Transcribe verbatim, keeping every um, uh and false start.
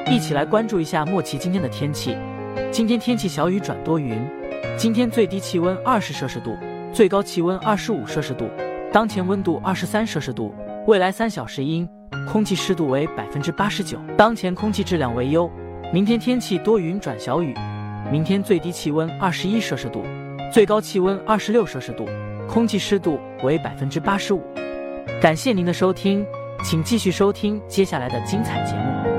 一起来关注一下莫奇今天的天气。今天天气小雨转多云，今天最低气温二十摄氏度，最高气温二十五摄氏度，当前温度二十三摄氏度，未来三小时阴，空气湿度为百分之八十九，当前空气质量为优。明天天气多云转小雨，明天最低气温二十一摄氏度，最高气温二十六摄氏度，空气湿度为百分之八十五。感谢您的收听，请继续收听接下来的精彩节目。